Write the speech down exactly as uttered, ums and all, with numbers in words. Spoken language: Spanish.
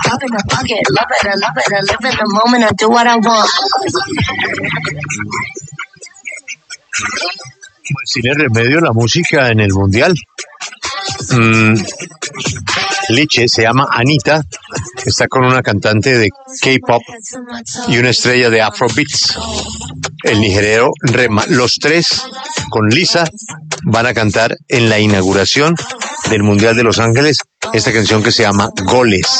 Pop in the bucket, love it, I love it, I live in the moment, I do what I want. Pues tiene remedio la música en el mundial. Mm, Liche se llama Anita, está con una cantante de K-pop y una estrella de Afrobeats, el nigeriano Rema. Los tres con Lisa van a cantar en la inauguración del Mundial de Los Ángeles esta canción que se llama Goles.